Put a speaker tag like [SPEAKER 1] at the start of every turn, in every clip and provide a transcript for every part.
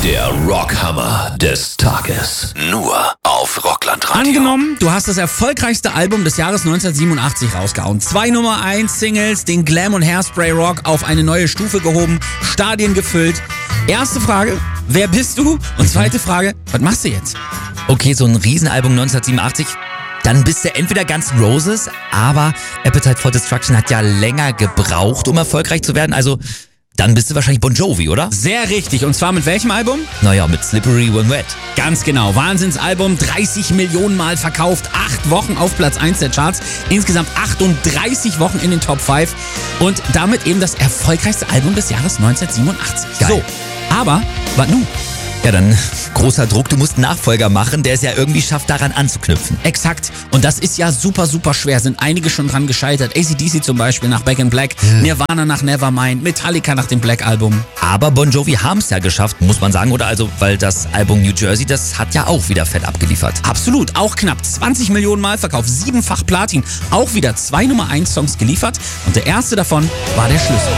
[SPEAKER 1] Der Rockhammer des Tages. Nur auf Rocklandradio.
[SPEAKER 2] Angenommen, du hast das erfolgreichste Album des Jahres 1987 rausgehauen. 2 Nummer 1 Singles, den Glam- und Hairspray-Rock auf eine neue Stufe gehoben, Stadien gefüllt. Erste Frage, wer bist du? Und zweite Frage, was machst du jetzt?
[SPEAKER 3] Okay, so ein Riesenalbum 1987, dann bist du entweder Guns N' Roses, aber Appetite for Destruction hat ja länger gebraucht, um erfolgreich zu werden, also dann bist du wahrscheinlich Bon Jovi, oder?
[SPEAKER 2] Sehr richtig. Und zwar mit welchem Album?
[SPEAKER 3] Naja, mit Slippery When Wet.
[SPEAKER 2] Ganz genau. Wahnsinnsalbum, 30 Millionen Mal verkauft, 8 Wochen auf Platz 1 der Charts, insgesamt 38 Wochen in den Top 5 und damit eben das erfolgreichste Album des Jahres 1987.
[SPEAKER 3] Geil.
[SPEAKER 2] So, aber, was nun?
[SPEAKER 3] Ja, dann großer Druck, du musst einen Nachfolger machen, der es ja irgendwie schafft, daran anzuknüpfen.
[SPEAKER 2] Exakt. Und das ist ja super, super schwer. Sind einige schon dran gescheitert. AC/DC zum Beispiel nach Back in Black, Nirvana nach Nevermind, Metallica nach dem Black Album.
[SPEAKER 3] Aber Bon Jovi haben es ja geschafft, muss man sagen, oder? Also, weil das Album New Jersey, das hat ja auch wieder fett abgeliefert.
[SPEAKER 2] Absolut. Auch knapp 20 Millionen Mal verkauft, 7-fach Platin. Auch wieder 2 Nummer 1 Songs geliefert. Und der erste davon war der Schlüssel.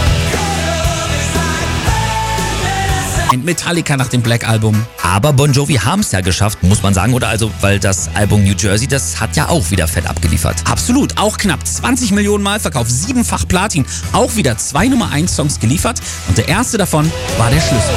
[SPEAKER 2] Metallica nach dem Black Album.
[SPEAKER 3] Aber Bon Jovi haben es ja geschafft, muss man sagen, oder? Also, weil das Album New Jersey, das hat ja auch wieder fett abgeliefert.
[SPEAKER 2] Absolut. Auch knapp 20 Millionen Mal verkauft, 7-fach Platin. Auch wieder 2 Nummer 1 Songs geliefert. Und der erste davon war der Schlüssel.